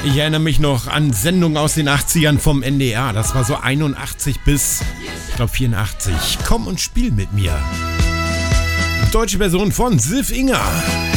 Ich erinnere mich noch an Sendungen aus den 80ern vom NDR. Das war so 81 bis, ich glaube, 84. Komm und spiel mit mir. Deutsche Version von Silf Inger.